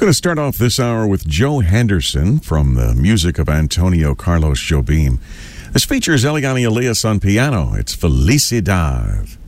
Going to start off this hour with Joe Henderson from the music of Antonio Carlos Jobim. This features Eliane Elias on piano. It's Felicidad.